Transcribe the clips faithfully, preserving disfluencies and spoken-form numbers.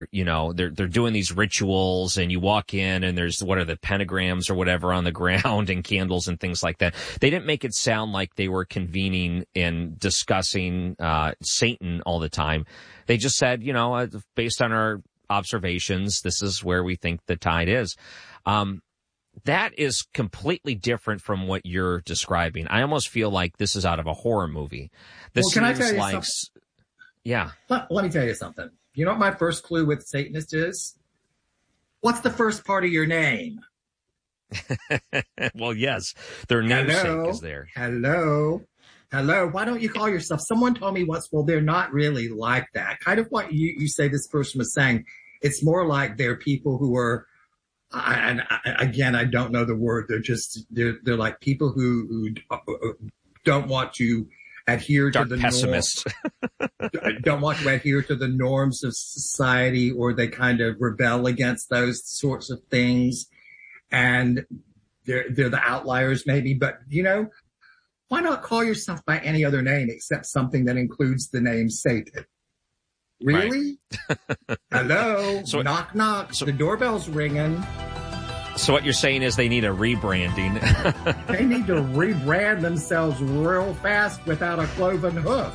you know, they're they're doing these rituals, and you walk in and there's, what are the pentagrams or whatever on the ground and candles and things like that. They didn't make it sound like they were convening and discussing uh, Satan all the time. They just said, you know, uh, based on our observations, this is where we think the tide is. Um, that is completely different from what you're describing. I almost feel like this is out of a horror movie. This well, can I seems tell you like, something? Yeah. Let, let me tell you something. You know what my first clue with Satanist is? What's the first part of your name? Well, yes, their namesake is there. Hello. Hello. Why don't you call yourself? Someone told me once, well, they're not really like that. Kind of what you, you say this person was saying. It's more like they're people who are, and again, I don't know the word. They're just, they're, they're like people who, who don't want to adhere Dark to the pessimist. norm, don't want to adhere to the norms of society, or they kind of rebel against those sorts of things. And they're, they're the outliers maybe, but you know, why not call yourself by any other name except something that includes the name Satan? Really? Right. Hello? So, knock, knock. So, the doorbell's ringing. So what you're saying is they need a rebranding. They need to rebrand themselves real fast without a cloven hoof.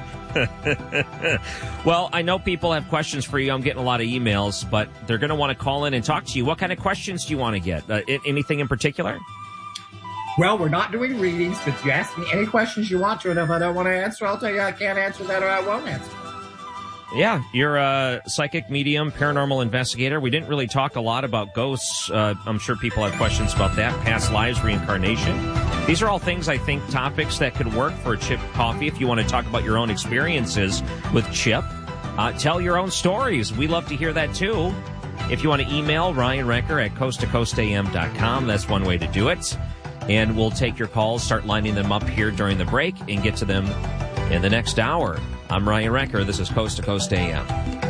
Well, I know people have questions for you. I'm getting a lot of emails, but they're going to want to call in and talk to you. What kind of questions do you want to get? Uh, anything in particular? Well, we're not doing readings, but you ask me any questions you want to, and if I don't want to answer, I'll tell you I can't answer that or I won't answer. Yeah, you're a psychic, medium, paranormal investigator. We didn't really talk a lot about ghosts. Uh, I'm sure people have questions about that. Past lives, reincarnation. These are all things, I think, topics that could work for Chip Coffee if you want to talk about your own experiences with Chip. Uh, tell your own stories. We love to hear that, too. If you want to email Ryan Recker at coast to coast a m dot com, that's one way to do it. And we'll take your calls, start lining them up here during the break, and get to them in the next hour. I'm Ryan Recker. This is Coast to Coast A M.